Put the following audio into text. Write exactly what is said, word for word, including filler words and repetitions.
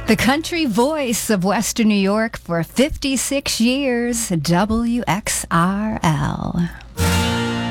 The country voice of Western New York for fifty-six years, W X R L.